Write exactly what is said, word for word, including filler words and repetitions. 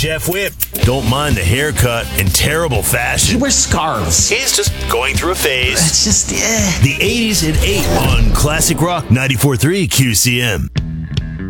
Jeff Whip. Don't mind the haircut and terrible fashion. He wears scarves. He's just going through a phase. It's just, eh. The eighties at eight on Classic Rock ninety-four point three Q C M.